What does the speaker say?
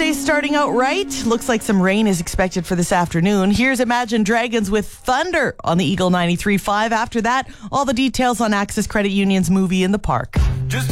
Thursday starting out right. Looks like some rain is expected for this afternoon. Here's Imagine Dragons with Thunder on the Eagle 93.5. After that, all the details on Access Credit Union's movie in the park.